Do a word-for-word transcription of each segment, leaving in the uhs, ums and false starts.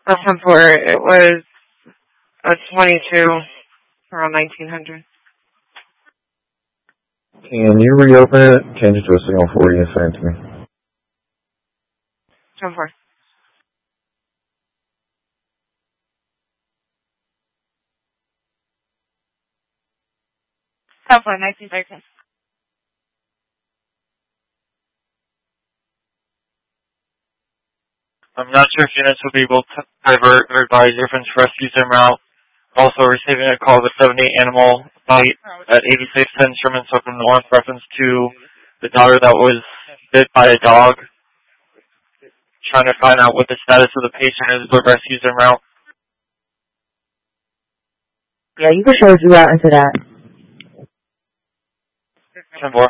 That's ten four. It was a twenty-two around nineteen hundred. Can you reopen it? Change it to a signal forty and send it to me. ten four. ten four, nineteen thirteen. I'm not sure if units will be able to divert or advise difference rescues en route. Also receiving a call of a seventy animal bite at eighty-six ten Sherman Circle North, reference to the daughter that was bit by a dog. Trying to find out what the status of the patient is, but rescues en route. Yeah, you can show you out into that. ten four.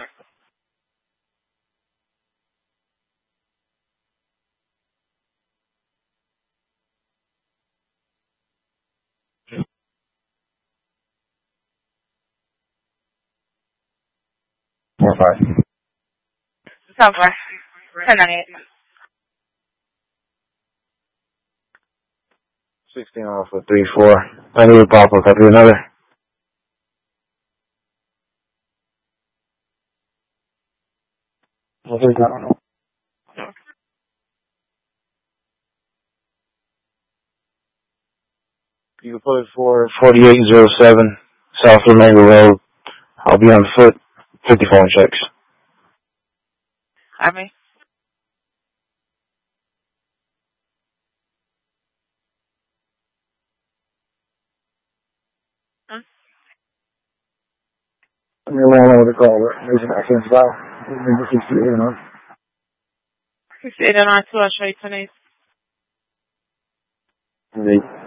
Four five. ten four. ten ninety-eight. Sixteen off with three four. I need a pop up. Copy another. You can put it for forty-eight oh seven South Flamingo Road. I'll be on foot. fifty phone checks. Have me. Huh? I'm going to land with a call. There's an accident south. sixty-eight and on. sixty-eight and on two, I'll show you tonight. Indeed.